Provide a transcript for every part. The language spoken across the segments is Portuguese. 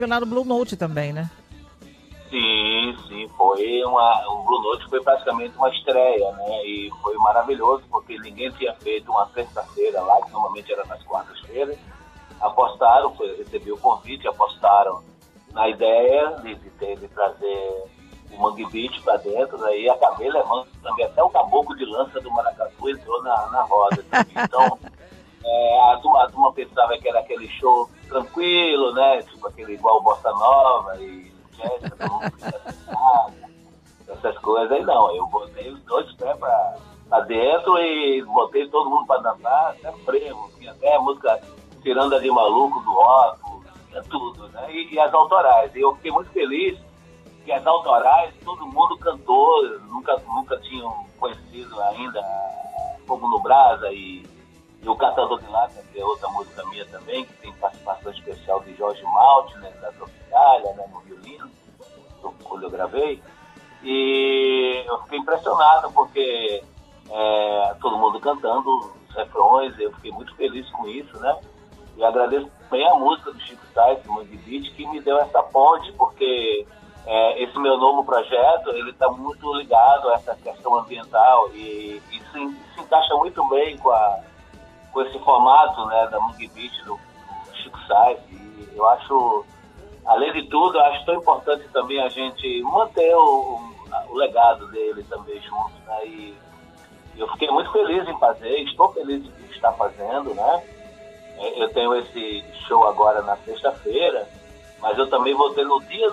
lá no Blue Note também, né? Sim, foi o Blue Note foi praticamente uma estreia, né? E foi maravilhoso, porque ninguém tinha feito uma terça-feira lá, que normalmente era nas quartas-feiras. Apostaram, recebi o convite, apostaram na ideia de trazer o Mangue Beat para dentro, daí acabei levando também até o caboclo de lança do Maracatu entrou na roda também. Então, a turma pensava que era aquele show tranquilo, né? Tipo aquele igual Bossa Nova e jazz, todo mundo essas coisas. Aí não, eu botei os dois pés pra dentro e botei todo mundo para dançar, até frevo, tinha até música Ciranda de Maluco do Otto, tinha tudo, né? E as autorais. E eu fiquei muito feliz que as autorais, todo mundo cantou, nunca tinham conhecido ainda Fogo no Brasa e o Catador de Lata, que é outra música minha também, que tem participação especial de Jorge Malte, né, da Tropicália, né, no violino, quando eu gravei. E eu fiquei impressionado porque todo mundo cantando os refrões, eu fiquei muito feliz com isso, né? E agradeço também a música do Chico Sainz, do Mangue Beat, que me deu essa ponte, porque esse meu novo projeto, ele está muito ligado a essa questão ambiental e se encaixa muito bem com esse formato, né, da Mangue Beat, do Chico Sainz. E eu acho, além de tudo, eu acho tão importante também a gente manter o legado dele também junto, né? E eu fiquei muito feliz em fazer, estou feliz de estar fazendo, né? Eu tenho esse show agora na sexta-feira, mas eu também vou ter no dia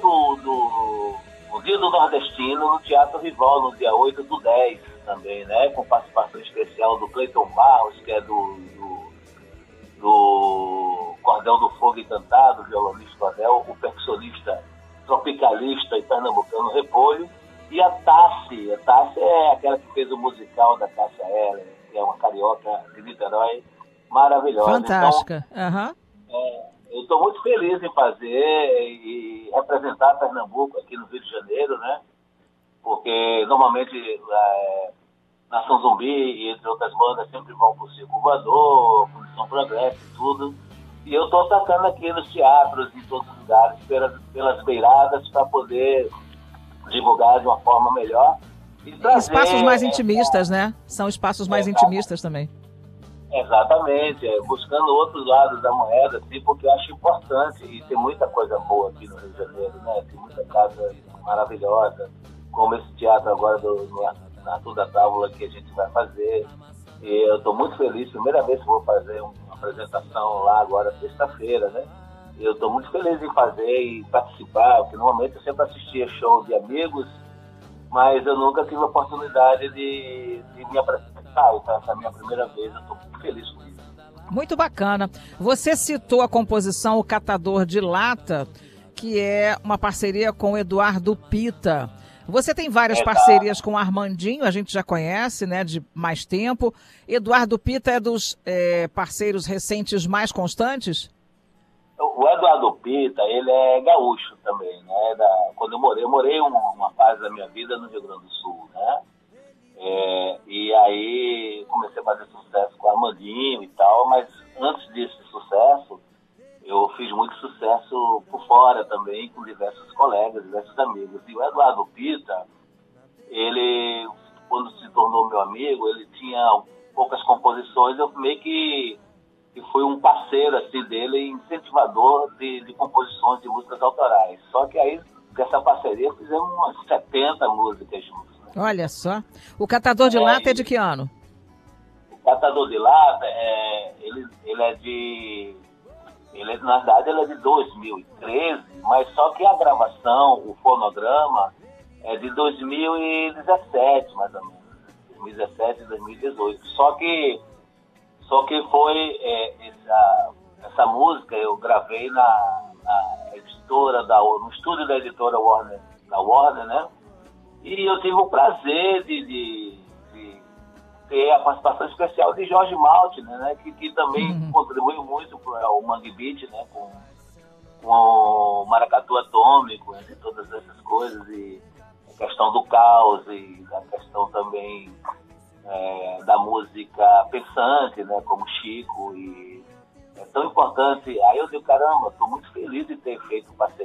do Nordestino, no Teatro Rival, no dia 8/10 também, né? Com participação especial do Cleiton Barros, que é do Cordel do Fogo Encantado, violonista Cordel, o percussionista tropicalista e pernambucano Repolho, e a Tassi. A Tassi é aquela que fez o musical da Cássia Eller, que é uma carioca de Niterói maravilhosa. Fantástica. Então, eu estou muito feliz em fazer e representar Pernambuco aqui no Rio de Janeiro, né? Porque normalmente Nação Zumbi e entre outras bandas sempre vão pro Circo Voador, Condição Progresso e tudo. E eu estou atacando aqui nos teatros, em todos os lugares, pelas beiradas, para poder divulgar de uma forma melhor. E trazer, espaços mais intimistas, né? São espaços mais intimistas também. Exatamente, buscando outros lados da moeda, assim, porque eu acho importante, e tem muita coisa boa aqui no Rio de Janeiro, né? Tem muita casa maravilhosa, como esse teatro agora na Arthur da Távola que a gente vai fazer. E eu estou muito feliz, primeira vez que vou fazer uma apresentação lá agora, sexta-feira, né? E eu estou muito feliz em fazer e participar, porque normalmente eu sempre assistia show de amigos, mas eu nunca tive a oportunidade de me apresentar. Então, essa é a minha primeira vez, eu estou muito feliz com isso. Muito bacana. Você citou a composição O Catador de Lata, que é uma parceria com o Eduardo Pita. Você tem várias parcerias com o Armandinho, a gente já conhece, né, de mais tempo. Eduardo Pita é dos parceiros recentes mais constantes? O Eduardo Pita, ele é gaúcho também, né? Quando eu morei uma fase da minha vida no Rio Grande do Sul, né? E aí comecei a fazer sucesso com o Armandinho e tal, mas antes desse sucesso, eu fiz muito sucesso por fora também, com diversos colegas, diversos amigos. E o Eduardo Pita, ele, quando se tornou meu amigo, ele tinha poucas composições, eu meio que fui um parceiro assim, dele, incentivador de composições de músicas autorais. Só que aí, dessa parceria, fizemos umas 70 músicas juntos. Olha só. O Catador de Lata é de que ano? O Catador de Lata, na verdade, ele é de 2013, mas só que a gravação, o fonograma, é de 2017, mais ou menos. 2017 e 2018. Só que foi essa música eu gravei na editora, no estúdio da editora Warner, da Warner, né? E eu tive o prazer de ter a participação especial de Jorge Malte, né? Que também contribuiu muito para o Mangue Beat, né? Com o Maracatu Atômico, entre todas essas coisas, e a questão do caos, e a questão também da música pensante, né? Como Chico, e é tão importante. Aí eu digo, caramba, estou muito feliz de ter feito parceria